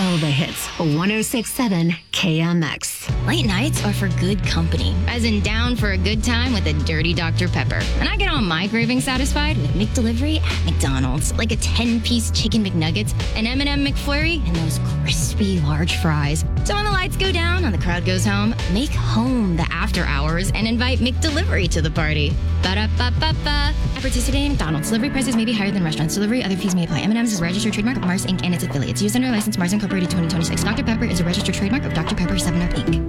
all the hits. 1067 KMX. Late nights are for good company, as in down for a good time with a dirty Dr. Pepper. And I get all my cravings satisfied with McDelivery at McDonald's, like a 10-piece chicken McNuggets, an M&M McFlurry, and those crispy large fries. So when the lights go down and the crowd goes home, make home the after hours and invite McDelivery to the party. Ba-da-ba-ba-ba. At participating McDonald's, delivery prices may be higher than restaurants. Delivery, other fees may apply. M&M's is a registered trademark of Mars Inc. and its affiliates. Used under license Mars Incorporated 2026. Dr. Pepper is a registered trademark of Dr. Pepper 7-Up Inc.